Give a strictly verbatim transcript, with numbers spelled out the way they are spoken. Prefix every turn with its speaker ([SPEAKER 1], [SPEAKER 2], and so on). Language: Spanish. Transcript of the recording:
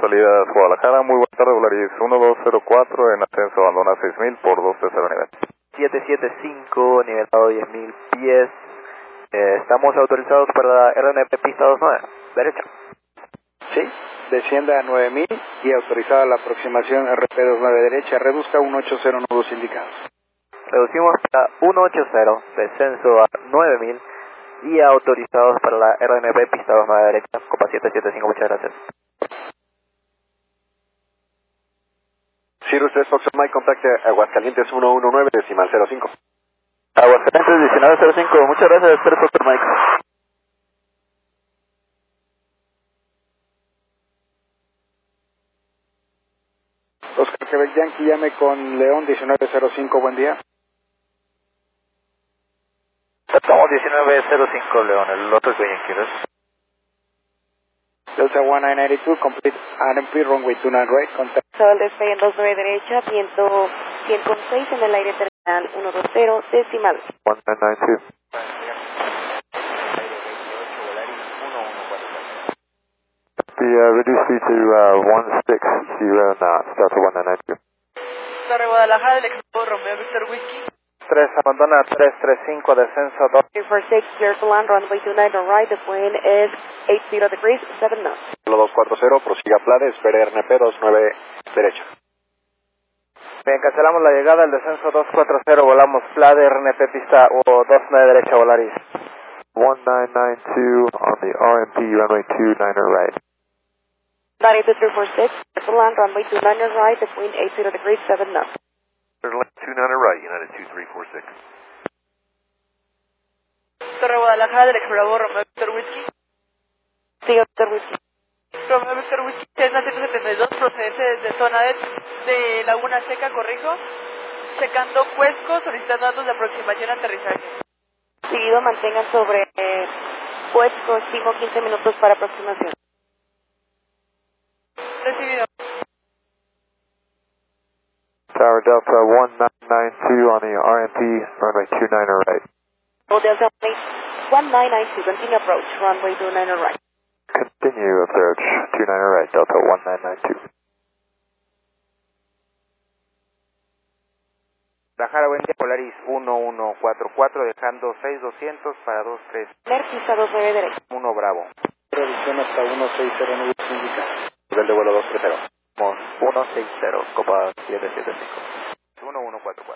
[SPEAKER 1] salida Guadalajara, muy buena tarde, Volaris uno dos cero cuatro en ascenso, abandona seis mil por dos tres cero nivel.
[SPEAKER 2] siete siete cinco, nivelado diez mil pies, eh, estamos autorizados para la R N P pista dos nueve, derecha.
[SPEAKER 3] Sí, descienda a nueve mil y autorizada la aproximación R P dos nueve derecha, reduzca uno ocho cero nudos indicados.
[SPEAKER 2] Reducimos a ciento ochenta, descenso a nueve mil y autorizados para la R N P pista dos nueve derecha, Copa siete siete cinco, muchas gracias.
[SPEAKER 4] Cirrus tres Fox Mike, contacte Aguascalientes uno uno nueve, decimal cero cinco.
[SPEAKER 2] Aguascalientes diecinueve cero cinco, muchas gracias, tres Fox Mike.
[SPEAKER 3] Oscar Quebec Yankee, llame con León diecinueve cero cinco, buen día.
[SPEAKER 2] Estamos diecinueve cero cinco, León, el otro es Yankee, ¿ves?
[SPEAKER 3] Delta uno nueve ocho dos, complete R M P, runway two nine right, contact.
[SPEAKER 5] Sol despegue en dos nueve derecha, viento ciento seis en el aire terminal uno dos cero, decimal.
[SPEAKER 1] one nine nine two. The uh, reduce speed to uh, one six zero knots, Delta one nine nine two.
[SPEAKER 6] Torre Guadalajara, del equipo Romeo Victor Whisky.
[SPEAKER 3] tres, abandona tres tres cinco, descenso dos.
[SPEAKER 5] three four six, clear to land, runway two nine right, the wind is eight zero degrees, seven knots.
[SPEAKER 4] dos cuatro cero, prosiga Plade, espere R N P dos nueve derecha.
[SPEAKER 3] Bien, cancelamos la llegada, el descenso dos cuatro cero, volamos Plade, R N P pista o dos nueve derecha, Volaris.
[SPEAKER 1] one nine nine two on the R M P runway two niner right.
[SPEAKER 5] United two three four six, clear to land, runway two nine right, the wind eight zero degrees, seven knots.
[SPEAKER 4] two niner right, United two three four six.
[SPEAKER 6] Torre Guadalajara, del explorador Romeo Victor Whisky.
[SPEAKER 5] Sí, doctor Whisky.
[SPEAKER 6] Romeo Victor Whisky, Cessna ciento setenta y dos, procedente desde zona de, de Laguna Seca, corrijo. Checando Cuesco, solicitando datos de aproximación aterrizaje.
[SPEAKER 5] Seguido mantengan sobre eh, Puesco, estimo quince minutos para aproximación.
[SPEAKER 6] Recibido.
[SPEAKER 1] Tower Delta one nine nine two on the R M P runway two niner right.
[SPEAKER 5] Oh, Delta one nine nine two, continue approach, runway two nine right.
[SPEAKER 1] Continue approach two niner right, Delta one nine nine two.
[SPEAKER 3] Guadalajara, buen día, Polaris uno uno cuatro cuatro, dejando seis doscientos para dos tres.
[SPEAKER 5] Pista dos nueve derecha.
[SPEAKER 3] uno Bravo. Reducción hasta uno seis cero nudos indicados.
[SPEAKER 4] Nivel de vuelo dos tres cero.
[SPEAKER 2] uno seis cero, Copa siete siete cinco.
[SPEAKER 3] uno uno cuatro cuatro.